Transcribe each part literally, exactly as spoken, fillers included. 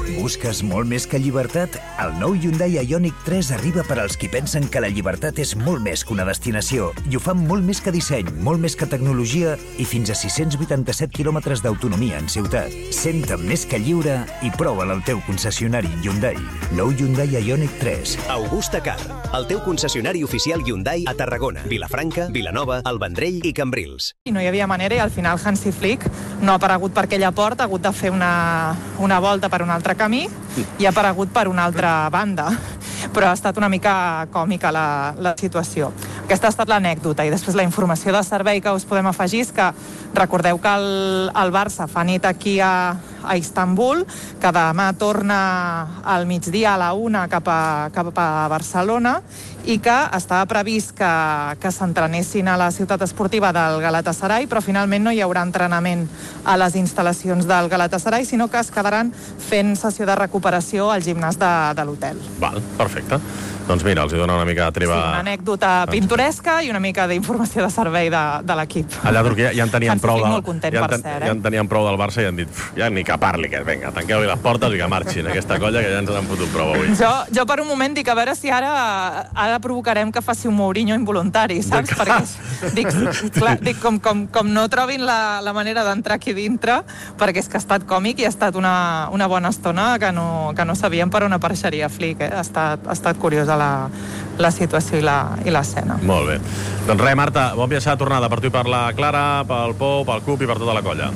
Busques molt més que llibertat? El nou Hyundai Ioniq tres arriba per als qui pensen que la llibertat és molt més que una destinació i ho fan molt més que disseny, molt més que tecnologia i fins a sis-cents vuitanta-set quilòmetres d'autonomia en ciutat. Senta més que lliure i prova-la al teu concessionari Hyundai. Nou Hyundai Ioniq tres. Augusta Car, el teu concessionari oficial Hyundai a Tarragona, Vilafranca, Vilanova, El Vendrell i Cambrils. I no hi havia manera i al final Hansi Flick no ha aparegut per aquella porta, ha hagut de fer una, una volta per un altre camí i ha aparegut per una altra banda. Però ha estat una mica còmica la, la situació. Aquesta ha estat l'anècdota i després la informació de servei que us podem afegir és que recordeu que el, el Barça fa nit aquí a, a Istanbul, que demà torna al migdia a la una cap a, cap a Barcelona i que estava previst que, que s'entrenessin a la ciutat esportiva del Galatasaray, però finalment no hi haurà entrenament a les instal·lacions del Galatasaray, sinó que es quedaran fent sessió de recuperació al gimnàs de, de l'hotel. Val, perfecte. Doncs mira, els hi dona una mica de treva... Sí, una anècdota pintoresca i una mica d'informació de servei de, de l'equip. Allà a Turquia ja en tenien prou del... molt content, ja en, per cert, eh? Ja en tenien prou del Barça i han dit, ja ni que parli, que vinga, tanqueu-li les portes i que marxin aquesta colla, que ja ens han fotut prou avui. Jo, jo per un moment dic, a veure si ara, ara provocarem que faci un Mourinho involuntari, saps? Perquè dic, clar, dic com, com, com no trobin la, la manera d'entrar aquí dintre, perquè és que ha estat còmic i ha estat una, una bona estona que no, que no sabíem per on apareixeria Flick, eh? Ha estat, ha estat curiosa la, la situació i la, i l'escena. Molt bé. Doncs res, Marta, bon viatge de tornada per tu i per la Clara, pel Pou, pel Cup i per tota la colla.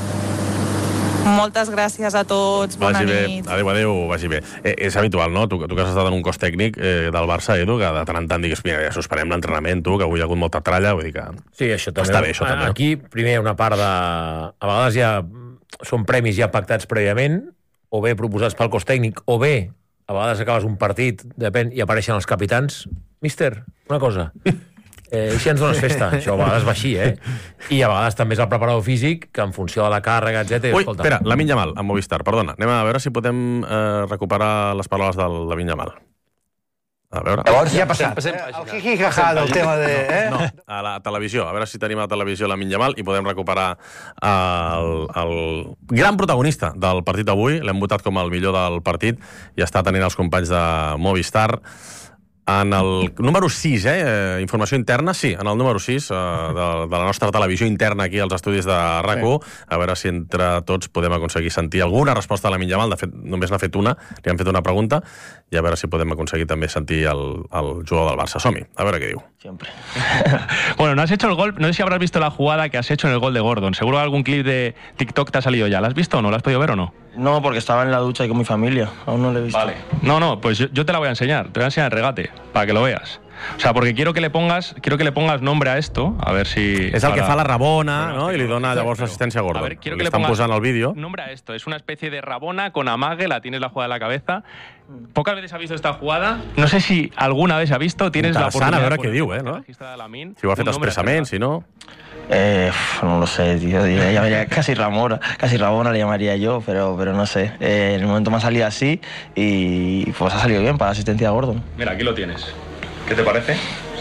Moltes gràcies a tots, bona vagi nit. Bé. Adéu, adéu, vagi bé. Eh, és habitual, no? Tu, tu que has estat en un cos tècnic eh, del Barça, Edu, que de tant en tant digues, mira, ja suspenem l'entrenament, tu, que avui hi ha hagut molta tralla, vull dir que... Sí, això també. Està bé, això també. Aquí, primer, una part de... A vegades ja són premis ja pactats prèviament, o bé proposats pel cos tècnic, o bé, a vegades acabes un partit, depèn, i apareixen els capitans. Míster, una cosa... Eh, així ens dones festa, això a vegades va així, eh? I a vegades també és el preparador físic, que en funció de la càrrega, etcètera. Ui, escolta... espera, Lamine Yamal, amb Movistar, perdona, anem a veure si podem eh, recuperar les paraules del Lamine Yamal. A veure... Llavors, ja ha passat. Eh? El jijijaja del tema de... Eh? No, a la televisió, a veure si tenim a la televisió Lamine Yamal i podem recuperar el, el gran protagonista del partit d'avui, l'hem votat com el millor del partit i està tenint els companys de Movistar. En el número sis, eh, informació interna, sí, en el número sis eh, de, de la nostra televisió interna aquí als estudis de R A C u, a veure si entre tots podem aconseguir sentir alguna resposta a Lamine Yamal. De fet, només n'ha fet una, li han fet una pregunta, i a veure si podem aconseguir també sentir el, el jugador del Barça. Som-hi, a veure què diu. Siempre. Bueno, no has hecho el gol, no sé si habrás visto la jugada que has hecho en el gol de Gordon. Seguro algún clip de TikTok te ha salido ya. ¿La has visto o no? ¿La has podido ver o no? No, porque estaba en la ducha y con mi familia. Aún no lo he visto. Vale. No, no, pues yo, yo te la voy a enseñar. Te voy a enseñar el regate, para que lo veas. O sea, porque quiero que le pongas, quiero que le pongas nombre a esto, a ver si... És el para... que fa la Rabona, no? I li dona llavors l'assistència a Gordon. A ver, quiero que li le estan pongas posant el vídeo. Nombre a esto. Es una especie de Rabona con amague, la tienes la jugada en la cabeza. Pocas veces ha visto esta jugada. No sé si alguna vez ha visto, tienes la oportunidad... A veure què diu, eh, no? Si ho ha fet expressament, si no... Eh, no lo sé, tío. Le llamaría casi Ramona, casi Rabona le llamaría yo, pero, pero no sé. Eh, en el momento me ha salido así y pues ha salido bien para la asistencia a Gordon. Mira, aquí lo tienes. ¿Qué te parece?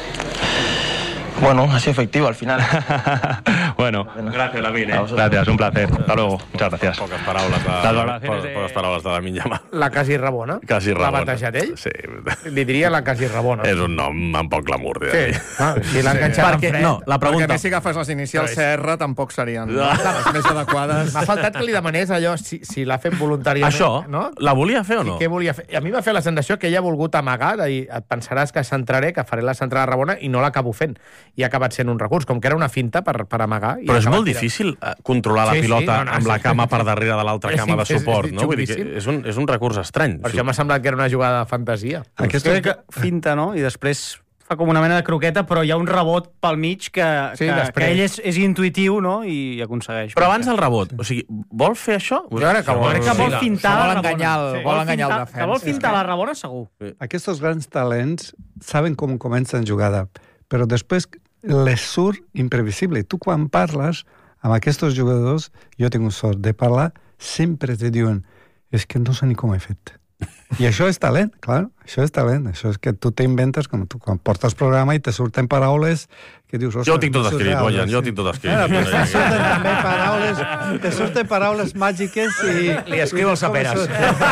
Bueno, ha sido efectivo al final. Bueno, gracias, Lamine. Eh? Gracias, un placer. Hasta luego. Muchas gracias. Poques paraules de, Las valoraciones de... Poques paraules de Lamine Yamal. La quasi Rabona. Quasi Rabona. L'ha batejat ell? Sí. Li diria la quasi Rabona. És un nom amb poc glamour. Sí. Ah, si l'ha enganxat sí. en fred. No, la pregunta... Perquè a més si agafes les inicials C R tampoc serien no. les més adequades. M'ha faltat que li demanés allò, si, si l'ha fet voluntàriament. Això? No? La volia fer o no? I què volia fer? A mi m'ha fet la sensació que ella ha volgut amagar i et pensaràs que centraré, que faré la centrada a Rabona i no l'acabo fent. I ha acabat sent un recurs, com que era una finta per, per amagar. I però és molt tirant. difícil controlar la sí, pilota sí, no, no, amb la sí. cama per darrere de l'altra cama de suport, és, és, no? Vull dir que és un, és un recurs estrany. Per això m'ha semblat que era una jugada de fantasia. Aquesta és que finta, no? I després fa com una mena de croqueta, però hi ha un rebot pel mig que, sí, que, després. que ell és, és intuitiu, no? I aconsegueix. Però abans del rebot, o sigui, vol fer això? Jo crec que vol, que vol fintar vol la enganyar el, sí. vol enganyar el fintar, defensa. Que vol fintar la Rabona, segur. Sí. Aquests grans talents saben com comencen jugada, però després les surt imprevisible. Tu quan parles amb aquests jugadors, jo tinc sort de parlar, sempre te diuen és que no sé ni com he fet. I això és talent, clar, això és talent. Això és que tu t'inventes, com tu quan portes programa i te surten paraules que dius... Jo ho tinc tot escrit, Boyan, jo ho tinc tot escrit. Bueno, te surten també paraules, te surten paraules màgiques i... Li escriu el Saperas.